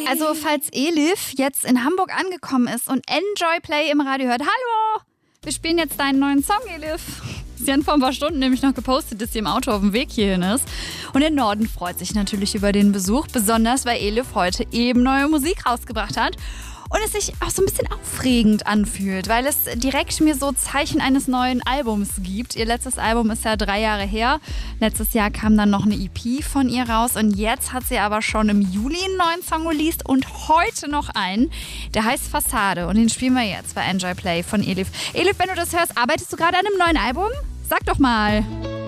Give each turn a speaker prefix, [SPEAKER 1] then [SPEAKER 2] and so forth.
[SPEAKER 1] Also falls Elif jetzt in Hamburg angekommen ist und Enjoy Play im Radio hört, hallo, wir spielen jetzt deinen neuen Song, Elif. Sie hat vor ein paar Stunden nämlich noch gepostet, dass sie im Auto auf dem Weg hierhin ist. Und der Norden freut sich natürlich über den Besuch, besonders weil Elif heute eben neue Musik rausgebracht hat. Und es sich auch so ein bisschen aufregend anfühlt, weil es direkt mir so Zeichen eines neuen Albums gibt. Ihr letztes Album ist ja 3 Jahre her. Letztes Jahr kam dann noch eine EP von ihr raus. Und jetzt hat sie aber schon im Juli einen neuen Song released und heute noch einen. Der heißt Fassade und den spielen wir jetzt bei Enjoy Play von Elif. Elif, wenn du das hörst, arbeitest du gerade an einem neuen Album? Sag doch mal.